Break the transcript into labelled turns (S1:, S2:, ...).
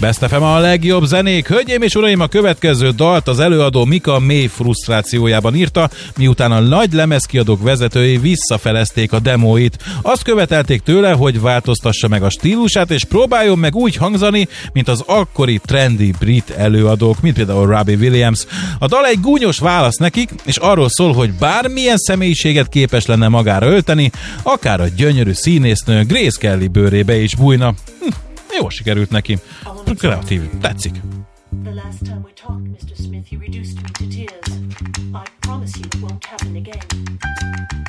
S1: Best FM a legjobb zenék. Hölgyeim és uraim, a következő dalt az előadó Mika mély frusztrációjában írta, miután a nagy lemezkiadók vezetői visszafelezték a demóit. Azt követelték tőle, hogy változtassa meg a stílusát, és próbáljon meg úgy hangzani, mint az akkori trendy brit előadók, mint például Robbie Williams. A dal egy gúnyos válasz nekik, és arról szól, hogy bármilyen személyiséget képes lenne magára ölteni, akár a gyönyörű színésznő Grace Kelly bőrébe is bújna. Jól sikerült neki. Kreatív. Tetszik.
S2: The last time we talked, Mr. Smith, you reduced me to tears. I promise you it won't happen again.